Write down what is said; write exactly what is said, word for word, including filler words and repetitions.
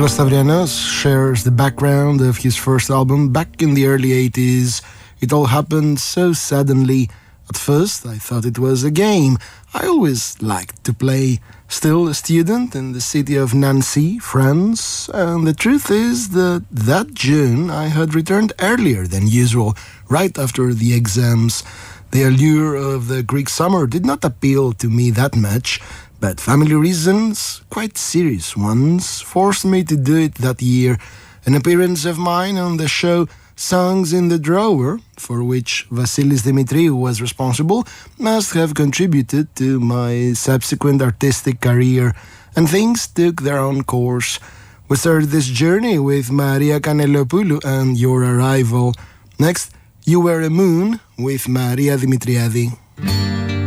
Georgios Stavrianos shares the background of his first album back in the early eighties. It all happened so suddenly. At first, I thought it was a game. I always liked to play. Still a student in the city of Nancy, France, and the truth is that that June I had returned earlier than usual, right after the exams. The allure of the Greek summer did not appeal to me that much, but family reasons, quite serious ones, forced me to do it that year. An appearance of mine on the show Songs in the Drawer, for which Vasilis Dimitriou was responsible, must have contributed to my subsequent artistic career, and things took their own course. We started this journey with Maria Kanelopoulou and Your Arrival. Next, You Were a Moon with Maria Dimitriadi.